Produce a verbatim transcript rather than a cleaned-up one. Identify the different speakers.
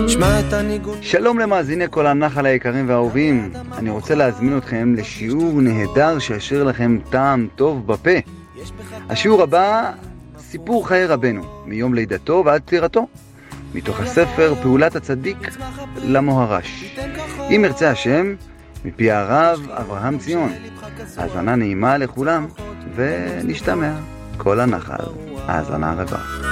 Speaker 1: שלום למאזיני כל הנחל היקרים והאהובים. אני רוצה להזמין אתכם לשיעור נהדר שישאיר לכם טעם טוב בפה. השיעור הבא, סיפור חיי רבנו, מיום לידתו ועד פטירתו, מתוך הספר פעולת הצדיק למוהר"ש. אם ירצה השם, מפי הרב אברהם ציון. האזנה נעימה לכולם, ונשתמע כל הנחל. האזנה רבה.